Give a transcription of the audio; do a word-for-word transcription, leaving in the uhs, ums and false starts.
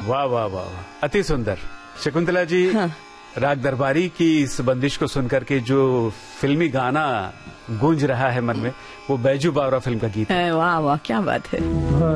वाह वाह वाह, अति सुंदर। शकुंतला जी, हाँ। राग दरबारी की इस बंदिश को सुनकर के जो फिल्मी गाना गूंज रहा है मन में, वो बैजू बावरा फिल्म का गीत है। वाह वाह, क्या बात है।